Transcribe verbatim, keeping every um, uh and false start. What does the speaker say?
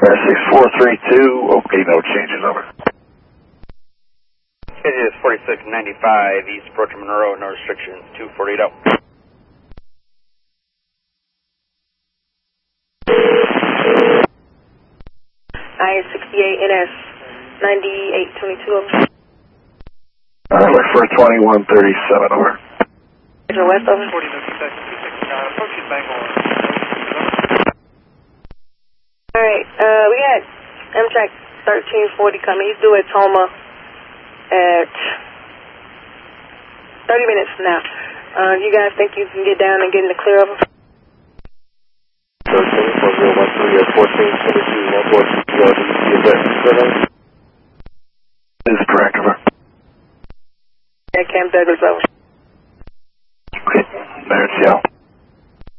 six four three two, okay, no changes, over. K J is forty-six ninety-five, East approach Monroe, no restrictions, two forty-eight out. I S sixty-eight N S ninety-eight twenty-two, over. Alright, look for twenty-one thirty-seven, over. Roger, west, over. forty fifty-seven, two sixty-nine, approaching Bangor. Alright, uh, we got Amtrak thirteen forty coming. He's due at Toma at thirty minutes from now. Uh, you guys think you can get down and get in the clear of him? thirteen four zero one three, fourteen twenty-two, one four six one, is that correct? Is correct, over. Yeah, Cam Douglas, over.